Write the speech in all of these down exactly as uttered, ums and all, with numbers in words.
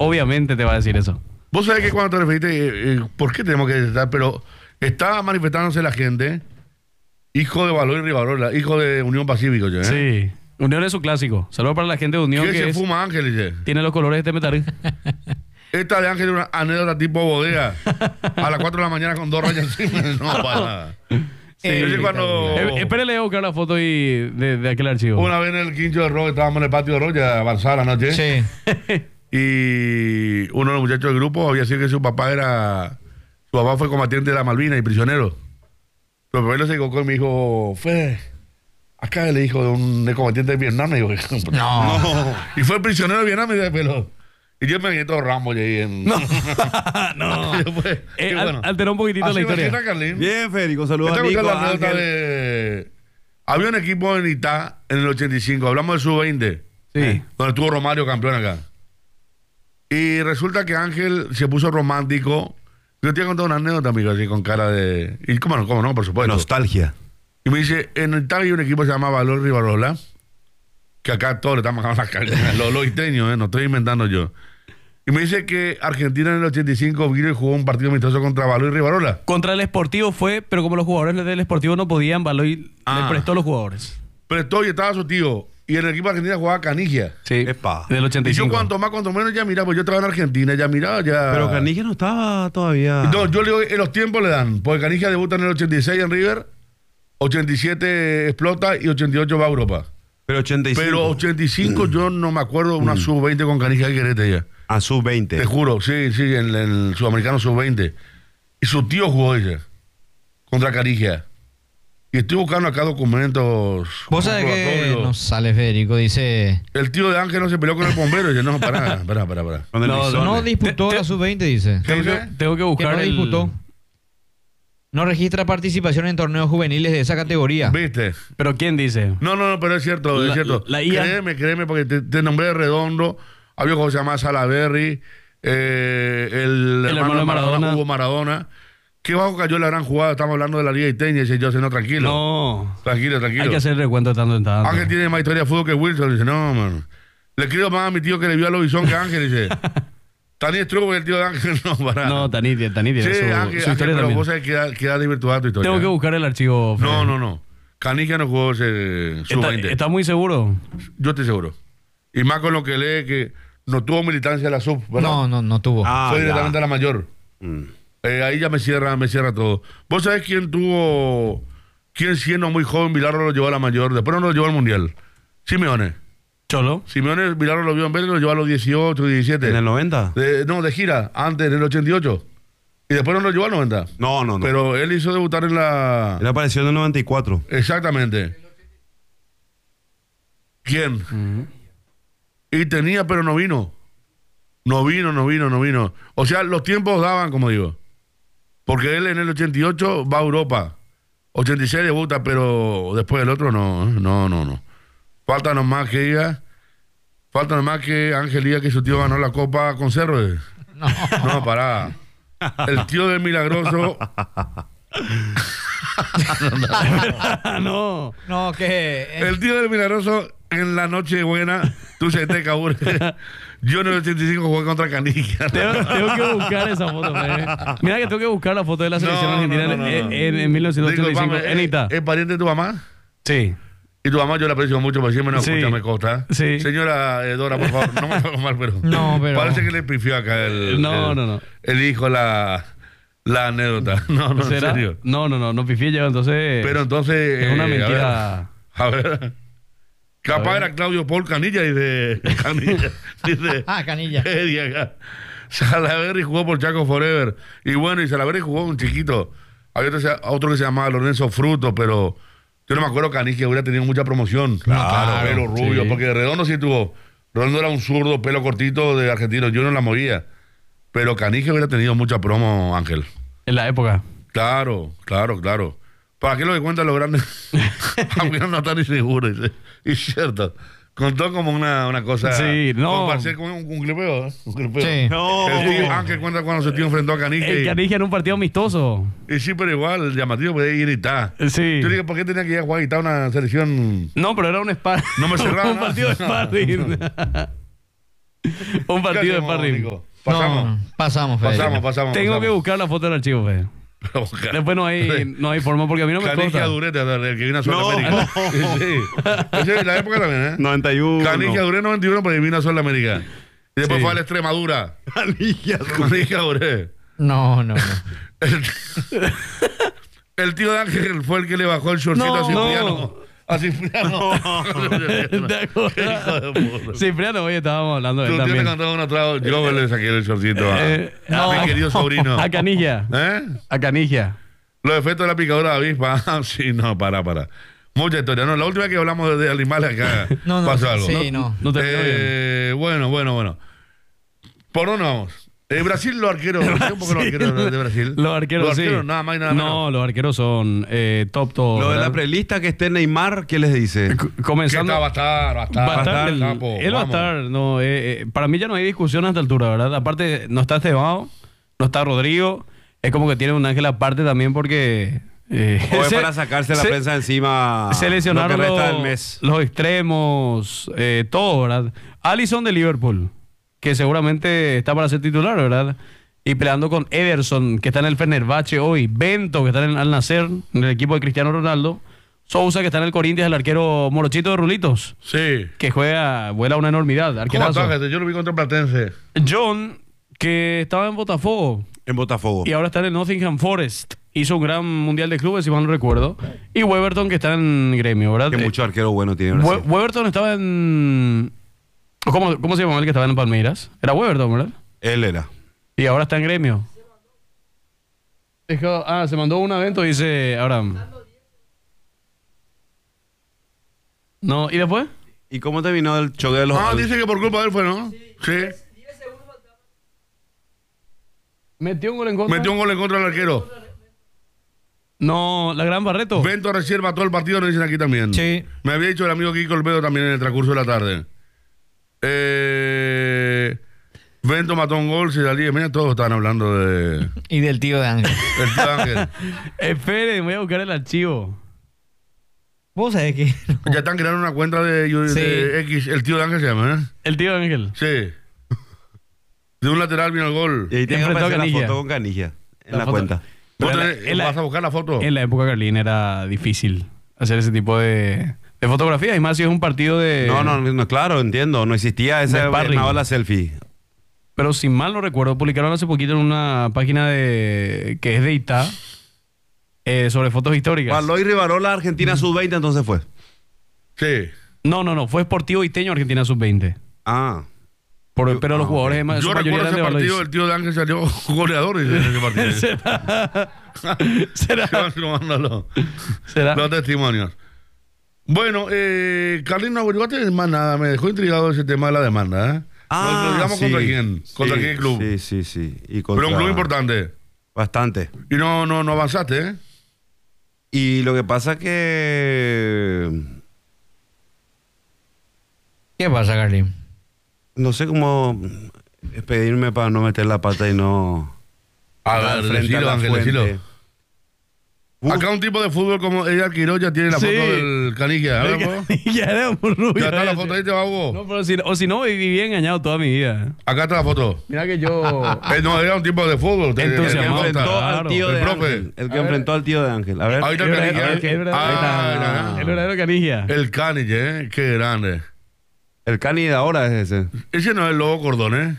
Obviamente te va a decir eso. Vos sabés que cuando te referiste, eh, eh, ¿por qué tenemos que estar? Pero estaba manifestándose la gente, hijo de Baloy Rivarola, hijo de Unión Pacífico, ¿eh? Sí. Unión es su clásico. Saludos para la gente de Unión ¿Qué que se es- fuma Ángel? Dice. tiene los colores de este metal. Esta de Ángel es una anécdota tipo bodega. A las cuatro de la mañana con dos rayas encima. No, para nada. Sí. Yo sé cuando... Eh, Espérele a buscar la foto y de, de aquel archivo. Una vez en el quincho de Roque, estábamos en el patio de Roque, avanzada la noche. Sí. Y uno de los muchachos del grupo había sido que su papá era... Su papá fue combatiente de la Malvinas y prisionero. Pero primero se equivocó y me dijo, fue... Acá le dijo de un combatiente de Vietnam. Y, digo, No. y fue prisionero de Vietnam y de pelo. Y yo me vi todo Rambo ahí en... No. no. Y después, Eh, y al- bueno. alteró un poquitito Así la me historia. sienta, Carlín. Bien, Federico, saludos Esta a Nico, es la anécdota Ángel. de... Había un equipo en Itá en el ochenta y cinco, hablamos del sub veinte, Sí. donde estuvo Romario campeón acá. Y resulta que Ángel se puso romántico. Yo te voy a contar una anécdota, amigo, así con cara de... Y cómo no, cómo no, por supuesto. Nostalgia. Y me dice, en Itá había un equipo que se llama Valor Rivarola, que acá todos le estamos bajando las cargas, los, los iteños, ¿eh? No estoy inventando yo. Y me dice que Argentina en el ochenta y cinco vino y jugó un partido amistoso contra Valor y Rivarola. Contra el Sportivo fue, pero como los jugadores del Sportivo no podían, Baloy Ah. le prestó a los jugadores. Prestó y estaba su tío. Y en el equipo de Argentina jugaba Canigia. Sí. Epa. Del ochenta y Y yo cinco. cuanto más, cuanto menos, ya miraba, pues yo trabajaba en Argentina, ya miraba, ya... Pero Canilla no estaba todavía. No, yo le digo, en los tiempos le dan, porque Canigia debuta en el ochenta y seis en River, ochenta y siete explota y ochenta y ocho va a Europa. Pero ochenta y cinco. Pero ochenta y cinco yo no me acuerdo una sub veinte con Canigia y Querete ya. A sub veinte. Te juro, sí, sí, en, en el sudamericano sub veinte. Y su tío jugó ella, contra Canigia. Y estoy buscando acá documentos. Vos sabés que comprobatorios. nos sale Federico, dice... El tío de Ángel no se peleó con el bombero. Y yo, no, pará, pará, pará, pará. Con el No, Bisone. No disputó Te- la sub veinte, dice. ¿Qué Tengo que, dice? tengo que Que buscar no el... disputó. No registra participación en torneos juveniles de esa categoría. ¿Viste? ¿Pero quién dice? No, no, no, pero es cierto, es La- cierto. la I A. Créeme, créeme, porque te, te nombré Redondo, había un que se llama Salaberry, eh, el, El hermano de Maradona. Hugo Maradona. ¿Qué bajo cayó la gran jugada? Estamos hablando de la Liga Iteña, y dice yo, no, tranquilo. No. Tranquilo, tranquilo. Hay que hacer el recuento de tanto en tanto. Ángel tiene más historia de fútbol que Wilson. Dice, no, man. Le escribo más a mi tío que le vio a Lobizón que a Ángel. Dice, tan estrugo el tío de Ángel, no, para. No, Tanitia, Tanitia. Sí, su, Ángel, su Ángel, historia pero también. vos sabés que da, que da desvirtuada tu historia. Tengo que buscar el archivo. Fede. No, no, no. Canigia no jugó ese sub ¿Está, veinte. está muy seguro? Yo estoy seguro. Y más con lo que lee que no tuvo militancia en la sub, ¿verdad? No, no, no tuvo. Ah, Fue ya. directamente a la mayor. Mm. Eh, ahí ya me cierra, me cierra todo. ¿Vos sabés quién tuvo, quién siendo muy joven, Bilardo lo llevó a la mayor? Después no lo llevó al mundial. Simeone. Cholo. Simeone, Bilardo lo vio en Vélez, lo llevó a los dieciocho, diecisiete. ¿En el noventa? De- no, de gira, antes, en el ochenta y ocho. Y después no lo llevó al noventa. No, no, no. Pero él hizo debutar en la... Él apareció en el noventa y cuatro. Exactamente. ¿Quién? Y tenía, pero no vino. No vino, no vino, no vino. O sea, los tiempos daban, como digo. Porque él en el ochenta y ocho va a Europa. ochenta y seis debuta, pero después el otro no, no, no, no. Falta nomás que diga, falta nomás que Ángel diga que su tío ganó la Copa con Cerro. No. No, pará. El tío del Milagroso, no. No, que... eh, el tío del Milagroso en la noche buena, tú se te cabure. Yo en el ochenta y cinco jugué contra Canilla. Tengo, tengo que buscar esa foto. Fede. Mira que tengo que buscar la foto de la selección No, argentina no, no, en, no, no. en- en mil novecientos ochenta y cinco. Disculpame, En ¿es, Ita. ¿es pariente de tu mamá? Sí. Y tu mamá yo la aprecio mucho, porque siempre nos Sí. escucha, me consta. Sí. Señora eh, Dora, por favor, no me haga mal, pero... No, pero- Parece que le pifió acá el... No, el, no, no. El hijo, la, la anécdota. No, no, en ¿Será? serio. No, no, no. No pifié yo, entonces... Pero entonces... es una eh, mentira. A ver... A ver. Capaz era Claudio Paul Canilla, dice... Canilla, dice... Ah, Canilla. Eddie acá. Salaverry jugó por Chaco Forever. Y bueno, y Salaverry jugó un chiquito. Había otro, otro que se llamaba Lorenzo Fruto, pero... Yo no me acuerdo que Canigia hubiera tenido mucha promoción. Claro, pelo rubio, sí. porque Redondo sí tuvo. Redondo era un zurdo, pelo cortito de argentino. Yo no la movía. Pero Canigia hubiera tenido mucha promo, Ángel. En la época. Claro, claro, claro. ¿Para qué lo que cuentan los grandes? Aunque no están ni seguros. Y es cierto. Contó como una, una cosa. Sí, no. Como parecer como un, un clipeo, ¿eh? Un clipeo. Sí. No. El tío Ángel cuenta cuando su tío enfrentó a Canigia. El y- Canija en un partido amistoso. Y sí, pero igual, el llamativo puede ir y está. Sí. Yo dije, ¿por qué tenía que ir a jugar y está una selección? No, pero era un sparring. No me cerraba un nada. partido de sparring. Un partido ¿Qué de hacemos, sparring. Nico? Pasamos. No, pasamos, Fede. Pasamos, pasamos. Tengo que pasamos. buscar la foto del archivo, Fede. Después no hay, no hay forma porque a mí no me Canigia consta. Durete, el que vino a Sol No. América. Sí, sí. Esa es la época también, ¿eh? noventa y uno. Canigia Durete noventa y uno, pero vino a Sol América. Y después Sí. fue a la Extremadura. Canilla. Canigia Durete. No, no, no. El, el tío de Ángel fue el que le bajó el shortcito No, a Cipriano. no. A Cipriano. ¿Te acuerdas? Hijo de puta. Cipriano, hoy estábamos hablando de Tú él tienes también. cantado un atrás. Yo le saqué el shortcito a, Eh, a mi no. querido sobrino. A Canilla. ¿Eh? A Canilla. Los efectos de la picadura de avispa. Ah, sí, no, para, para. Mucha historia. No, la última vez que hablamos de, de animales acá No, no, pasó algo. sí, no. No terminó bien. Eh, bueno, bueno, bueno. ¿Por dónde vamos? Eh, Brasil, los arqueros. ¿Qué un poco los arqueros de- de Brasil? Los arqueros, Los arqueros, sí. nada más y nada No, menos. los arqueros son eh, top todo. Lo de ¿verdad? la prelista que esté Neymar, ¿qué les dice? C- ¿Qué Comenzando. está? Va a estar, va a estar. Va a estar, el el- capo, él va a vamos. estar. No, eh, eh, para mí ya no hay discusión a esta altura, ¿verdad? Aparte, no está Estebao, no está Rodrigo. Es como que tiene un ángel aparte también porque. eh, O es se- para sacarse la se- prensa encima Se lesionaron lo que resta los, del mes. los extremos, eh, todo, ¿verdad? Alisson de Liverpool, que seguramente está para ser titular, ¿verdad? Y peleando con Ederson, que está en el Fenerbahce hoy. Bento, que está en el Al Nacer, en el equipo de Cristiano Ronaldo. Sousa, que está en el Corinthians, el arquero morochito de Rulitos, Sí. que juega, vuela una enormidad, ¿Cómo arquerazo. está, gente? Yo lo vi contra Platense. John, que estaba en Botafogo En Botafogo. y ahora está en el Nottingham Forest. Hizo un gran mundial de clubes, si mal no recuerdo. Y Weberton, que está en Gremio, ¿verdad? Que Eh, mucho arquero bueno tiene We- Brasil. Weberton estaba en... ¿Cómo, ¿Cómo se llamaba el que estaba en Palmeiras? Era Weberton, ¿verdad? Él era. Y ahora está en Gremio. Dejó- ah, se mandó un evento, dice Abraham. No, ¿y después? ¿Y cómo terminó el choque de los... Ah, dice que por culpa de él fue, ¿no? Sí. ¿Metió un gol en contra? Metió un gol en contra del arquero. No, la gran Barreto. Bento reserva todo el partido, nos dicen aquí también. Sí. Me había dicho el amigo Kiko Olmedo también en el transcurso de la tarde. Eh, Bento mató un gol, se salía. Mira, todos estaban hablando de. Y del tío de Ángel. El tío Ángel. Espere, voy a buscar el archivo. Vos sabés que. Ya están creando una cuenta de, de Sí. X. El tío de Ángel se llama, ¿eh? El tío Ángel. Sí. De un lateral vino el gol. Y ahí tiene que Enfrentó a aparecer la Canilla. foto con Canilla. En La la, foto. cuenta. ¿Vos Pero en la- tenés- en la- ¿Vas a buscar la foto? En la época Carlín era difícil hacer ese tipo de, de fotografías. Y más si es un partido de... No, no, no, claro, entiendo. No existía esa De sparring. llamaba la selfie. Pero si mal no recuerdo, publicaron hace poquito en una página de que es de I T A eh, sobre fotos históricas. Baloy Rivarola, Argentina sub veinte, entonces fue. Sí. No, no, no. Fue Sportivo Iteño Argentina sub veinte. Ah. Por- pero los ah, jugadores ok. de su Yo mayoría recuerdo eran ese de partido, Valois. el tío de Ángel salió goleador dice, en ese partido. ¿Será? ¿Será? Yo mando los, ¿Será? los testimonios. Bueno, eh, Carlín, no averiguaste más nada. Me dejó intrigado ese tema de la demanda, ¿eh? Ah, ¿Nos digamos sí, contra quién? ¿Contra sí, qué club? Sí, sí, sí. Y Pero contra- un club importante. Bastante. Y no, no, no avanzaste, ¿eh? Y lo que pasa que... ¿Qué pasa, Carlín? No sé cómo despedirme para no meter la pata y no... A dar ver, frente decilo, la Ángel, fuente. decilo. Uf. Acá un tipo de fútbol como Edgar Quiroz ya tiene la Sí. foto del Canilla. A ver, vos. Ya era muy rubio. Ya está la ese. foto ahí, te va, Hugo. No, pero si, o si no, viví engañado toda mi vida. Acá está la foto. Mira que yo... Eh, no, era un tipo de fútbol. te- El que Entusiasmado. te- te- enfrentó Claro. al tío El de profe. Ángel. El que A ver. enfrentó al tío de Ángel. A ver. Ahí está Es el verdad, Canilla. es verdad, Ah, ahí está. ya, ya. El verdadero Canilla. El Canilla, ¿eh? Qué grande. El Cani de ahora es ese. Ese no es el Lobo Cordón, ¿eh?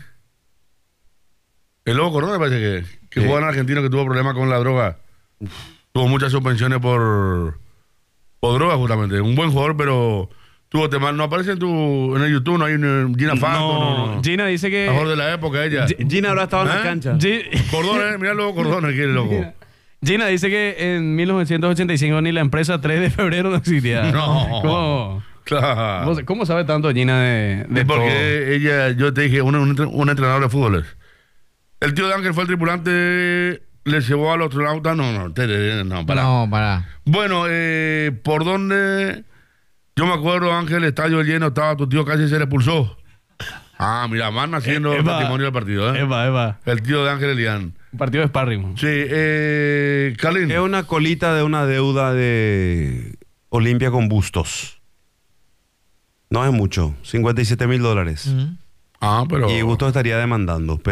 El Lobo Cordón me parece que, que Sí. jugó en argentino que tuvo problemas con la droga. Tuvo muchas suspensiones por, por droga, justamente. Un buen jugador, pero tuvo temas. No aparece en, tu, en el YouTube, no hay un- Gina Fanto, no, no. no. Gina dice que... Mejor de la época, ella. Gi- Gina habrá estado en ¿Eh? la cancha. Gi- Cordón, ¿eh? Mira el Lobo Cordón, aquí el loco. Gina dice que en mil novecientos ochenta y cinco ni la empresa tres de febrero no existía. No. ¿Cómo, Claro. cómo- cómo sabe tanto Gina de, de Es todo? porque ella, yo te dije, un, un, entre- un entrenador de fútbol. El tío de Ángel fue el tripulante, le llevó al astronauta. No, no, te- te- no, para. No, para. Bueno, eh, ¿por dónde? Yo me acuerdo, Ángel, el estadio lleno, estaba tu tío casi se le expulsó. Ah, mira, más naciendo Eh, el Eva. testimonio del partido, ¿eh? Eva, Eva. El tío de Ángel Elián. Un partido de sparring. Sí, eh, Carlín. Es una colita de una deuda de Olimpia con Bustos. No es mucho. cincuenta y siete mil dólares. Ujú. Ah, pero... Y Gusto estaría demandando.